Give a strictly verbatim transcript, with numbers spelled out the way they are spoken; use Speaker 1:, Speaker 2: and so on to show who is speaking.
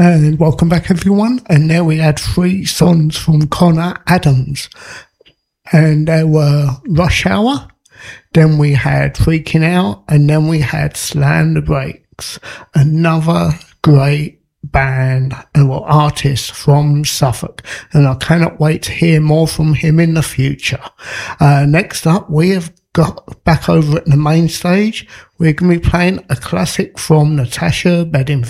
Speaker 1: And welcome back, everyone. And there we had three songs from Connor Adams. And there were Rush Hour, then we had Freaking Out, and then we had Slam the Brakes. Another great band and well, artist from Suffolk. And I cannot wait to hear more from him in the future. Uh, next up, we have got back over at the main stage. We're going to be playing a classic from Natasha Bedingfield.